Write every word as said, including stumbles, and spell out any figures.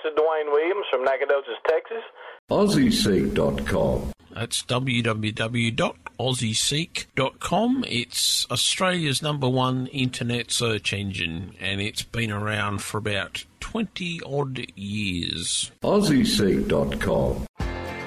is Dwayne Williams from Nacogdoches, Texas. Aussie Seek dot com. That's w w w dot aussie seek dot com. It's Australia's number one internet search engine, and it's been around for about twenty odd years. Aussie Seek dot com.